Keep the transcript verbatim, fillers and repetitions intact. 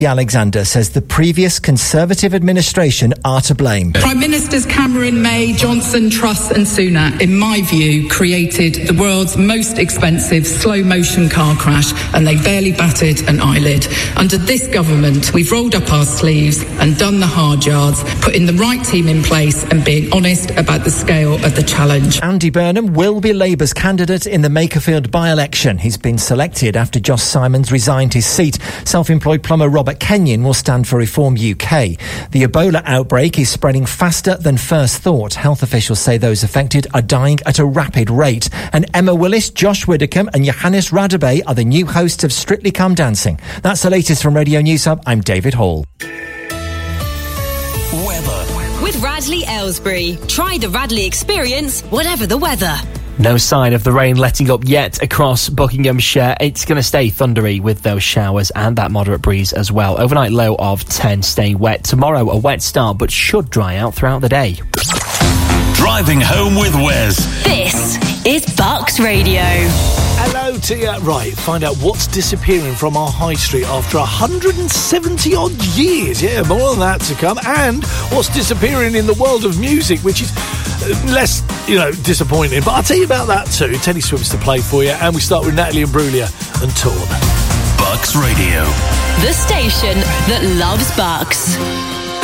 Alexander says the previous Conservative administration are to blame. Prime Ministers Cameron, May, Johnson, Truss and Sunak, in my view, created the world's most expensive slow-motion car crash, and they barely batted an eyelid. Under this government, we've rolled up our sleeves and done the hard yards, putting the right team in place and being honest about the scale of the challenge. Andy Burnham will be Labour's candidate in the Makerfield by-election. He's been selected after Josh Simons resigned his seat. Self-employed plumber Robert Kenyon will stand for Reform U K. The Ebola outbreak is spreading faster than first thought. Health officials say those affected are dying at a rapid rate. And Emma Willis, Josh Widdicombe and Johannes Radebe are the new hosts of Strictly Come Dancing. That's the latest from Radio News Hub. I'm David Hall. Weather. With Radley Aylesbury. Try the Radley experience, whatever the weather. No sign of the rain letting up yet across Buckinghamshire. It's going to stay thundery with those showers and that moderate breeze as well. Overnight low of ten, staying wet. Tomorrow a wet start, but should dry out throughout the day. Driving home with Wes. This is Bucks Radio. Hello to you. Right, find out what's disappearing from our high street after one hundred seventy odd years. Yeah, more than that to come. And what's disappearing in the world of music, which is less, you know, disappointing. But I'll tell you about that too. Teddy Swims to play for you. And we start with Natalie Imbruglia and Torn. Bucks Radio. The station that loves Bucks.